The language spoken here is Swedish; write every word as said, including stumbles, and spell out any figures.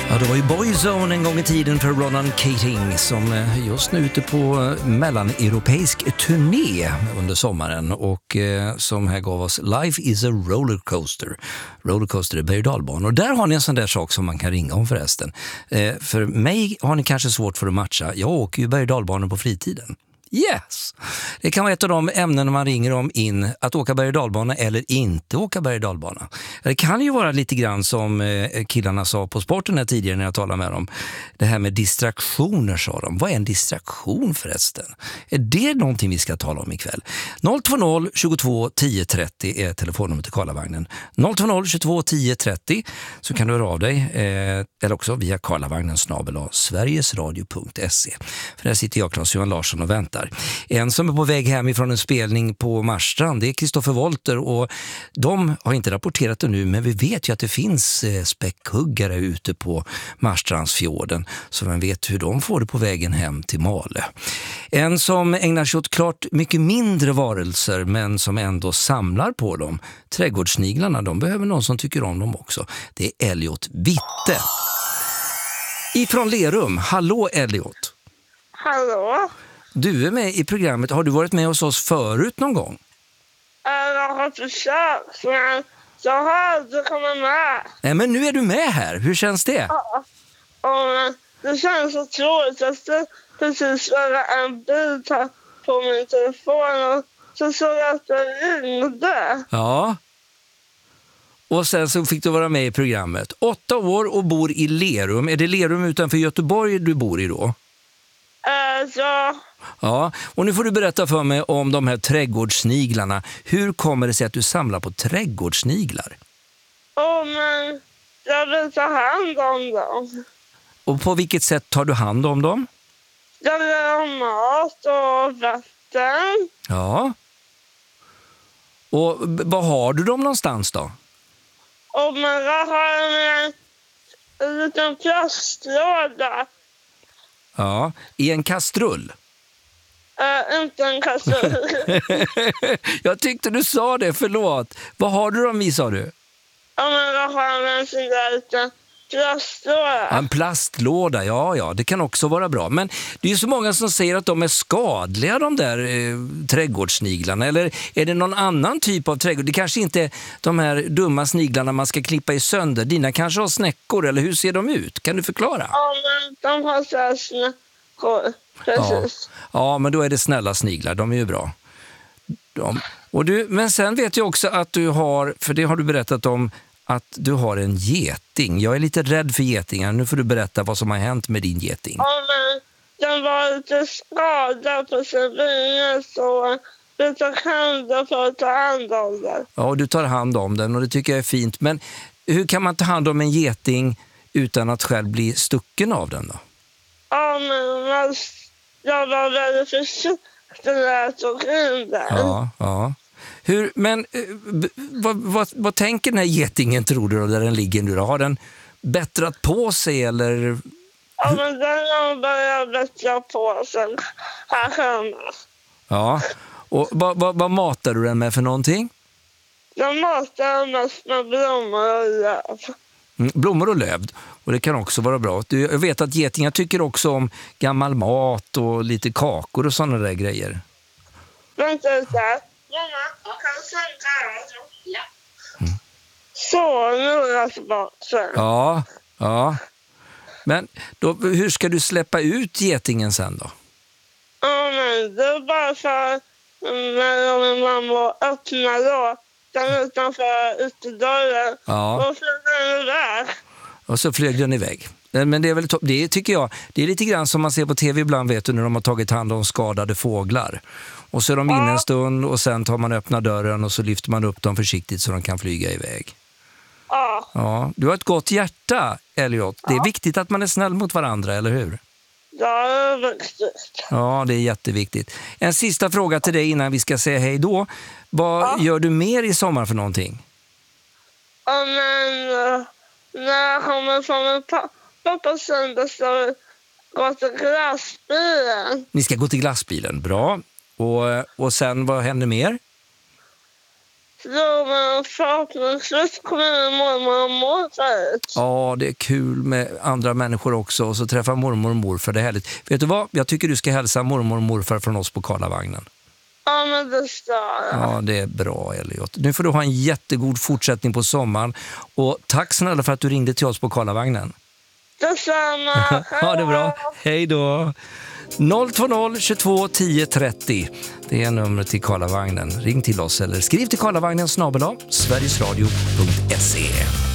Ja, det var ju Boyzone en gång i tiden för Ronan Keating som just nu är ute på mellaneuropeisk turné under sommaren och eh, som här gav oss Life is a rollercoaster. Rollercoaster är berg- och dalbanor. Och där har ni en sån där sak som man kan ringa om förresten. Eh, för mig har ni kanske svårt för att matcha. Jag åker ju berg- och dalbanor på fritiden. Yes! Det kan vara ett av de ämnen man ringer om in, att åka berg- och dalbana eller inte åka berg- och dalbana. Det kan ju vara lite grann som killarna sa på sporten här tidigare när jag talade med dem. Det här med distraktioner, sa de. Vad är en distraktion förresten? Är det någonting vi ska tala om ikväll? noll två noll tjugotvå tio trettio är telefonnumret till Karlavagnen. noll två noll tjugotvå tio trettio så kan du höra av dig. Eh, eller också via Karlavagnen snabel a sverigesradio punkt se. För där sitter jag, Claes-Johan Larsson, och väntar. En som är på väg hem ifrån en spelning på Marstrand, det är Kristoffer Wolter, och de har inte rapporterat det nu, men vi vet ju att det finns eh, späckhuggare ute på Marstrandsfjorden, så man vet hur de får det på vägen hem till Malö. En som ägnar sig åt klart mycket mindre varelser, men som ändå samlar på dem, trädgårdssniglarna, de behöver någon som tycker om dem också. Det är Elliot Witte. Ifrån Lerum. Hallå Elliot. Hallå? Du är med i programmet. Har du varit med hos oss förut någon gång? Jag har försökt, men jag har aldrig kommit med. Nej, men nu är du med här. Hur känns det? Ja. Och det känns så tråkigt att det precis var en bild här på min telefon och så såg jag att det ringde. Ja. Och sen så fick du vara med i programmet. Åtta år och bor i Lerum. Är det Lerum utanför Göteborg du bor i då? Äh, ja. Ja, och nu får du berätta för mig om de här trädgårdssniglarna. Hur kommer det sig att du samlar på trädgårdssniglar? Och men jag vill ta hand om dem. Och på vilket sätt tar du hand om dem? Jag vill ha mat och vatten. Ja. Och var har du dem någonstans då? Och men jag har en, en liten plastlåda. Ja, i en kastrull. Äh, inte en kastrull. Jag tyckte du sa det, förlåt. Vad har du dem i, sa du? Ja, men jag har en sån där liten plastlåda. En plastlåda, ja, ja. Det kan också vara bra. Men det är ju så många som säger att de är skadliga, de där eh, trädgårdssniglarna. Eller är det någon annan typ av trädgård? Det kanske inte är de här dumma sniglarna man ska klippa i sönder. Dina kanske har snäckor, eller hur ser de ut? Kan du förklara? Ja, men de har så här snäckor. Precis. Ja. ja, men då är det snälla sniglar. De är ju bra. De. Och du, men sen vet jag också att du har, för det har du berättat om, att du har en geting. Jag är lite rädd för getingar. Nu får du berätta vad som har hänt med din geting. Ja, men den var lite skadad på sin vinge, så vi tar hand för att ta hand om den. Ja, du tar hand om den och det tycker jag är fint. Men hur kan man ta hand om en geting utan att själv bli stucken av den då? Ja, men jag var väldigt försiktig när jag tog in den. Ja, ja. Hur, men vad, vad, vad tänker den här getingen, tror du, där den ligger nu? Har den bättrat på sig eller? Ja, men den har börjat bättra på sig här hemma. Ja, och vad, vad, vad matar du den med för någonting? Jag matar den mest med blommor och löv. Mm, blommor och löv, och det kan också vara bra. Du, jag vet att getingar tycker också om gammal mat och lite kakor och sådana där grejer. Vänta lite. Mamma, kan du sänka här? Ja. Mm. Så, nu är jag tillbaka. Ja, ja. Men då, hur ska du släppa ut getingen sen då? Ja, men det är bara för när min mamma öppnar då den utanför utedörren. Ja. Och flyger den iväg. Och så flög den iväg. Men det är väl, det tycker jag, det är lite grann som man ser på tv ibland, vet du, när de har tagit hand om skadade fåglar. Och så är de inne en stund och sen tar man öppna dörren och så lyfter man upp dem försiktigt så de kan flyga iväg. Ja. Ja, du har ett gott hjärta, Elliot. Det är viktigt att man är snäll mot varandra, eller hur? Ja, det är viktigt. Ja, det är jätteviktigt. En sista fråga till dig innan vi ska säga hej då. Vad ja. gör du mer i sommar för någonting? Ja, men när jag kommer från min pappa på söndag så går till glassbilen. Ni ska gå till glassbilen, bra. Och, och sen, vad händer mer? då man förhoppningsvis kommer mormor och morfar ut. Ja, det är kul med andra människor också. Och så träffa mormor och morfar, det är härligt. Vet du vad? Jag tycker du ska hälsa mormor och morfar från oss på Karlavagnen. Ja, men det ska jag. Ja, det är bra, Elliot. Nu får du ha en jättegod fortsättning på sommaren. Och tack snälla för att du ringde till oss på Karlavagnen. Detsamma. Ha det bra. Hej då. noll två noll tjugotvå tio trettio. Det är numret till Karlavagnen. Ring till oss eller skriv till karlavagnen snabel-a sverigesradio punkt se.